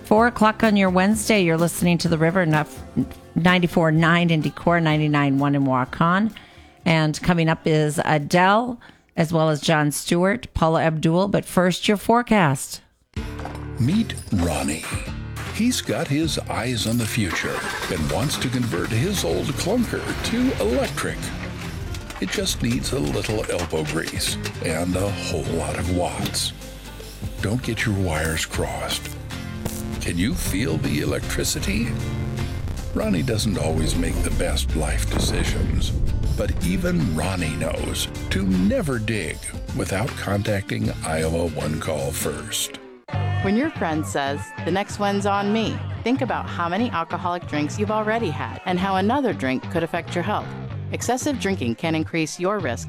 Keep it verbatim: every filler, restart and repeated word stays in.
Four o'clock on your Wednesday, you're listening to The River, ninety-four point nine in Decorah, ninety-nine point one in Waukon. And coming up is Adele, as well as John Stewart, Paula Abdul. But first, your forecast. Meet Ronnie. He's got his eyes on the future and wants to convert his old clunker to electric. It just needs a little elbow grease and a whole lot of watts. Don't get your wires crossed. Can you feel the electricity? Ronnie doesn't always make the best life decisions, but even Ronnie knows to never dig without contacting Iowa One Call first. When your friend says, the next one's on me, think about how many alcoholic drinks you've already had and how another drink could affect your health. Excessive drinking can increase your risk